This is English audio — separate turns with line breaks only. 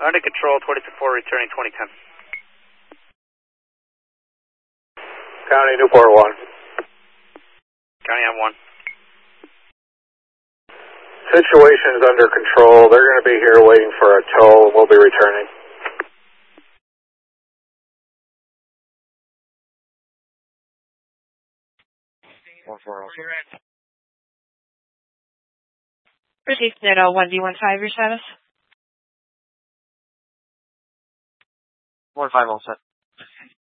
Under control, 22-4, returning 2010.
County, Newport 1.
County, I'm 1.
Situation is under control. They're going to be here waiting for a tow, and we'll be returning.
Received Ditto 1D15, your status?
1-5 all set.